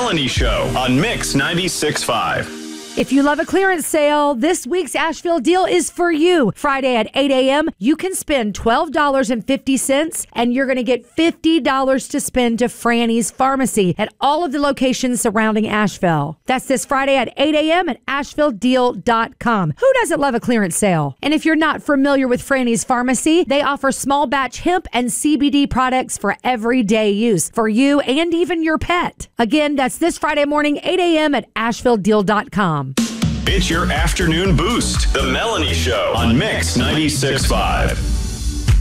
Melanie Show on Mix 96.5. If you love a clearance sale, this week's Asheville deal is for you. Friday at 8 a.m., you can spend $12.50 and you're going to get $50 to spend to Franny's Pharmacy at all of the locations surrounding Asheville. That's this Friday at 8 a.m. at AshevilleDeal.com. Who doesn't love a clearance sale? And if you're not familiar with Franny's Pharmacy, they offer small batch hemp and CBD products for everyday use for you and even your pet. Again, that's this Friday morning, 8 a.m. at AshevilleDeal.com. It's your afternoon boost. The Melanie Show on Mix 96.5.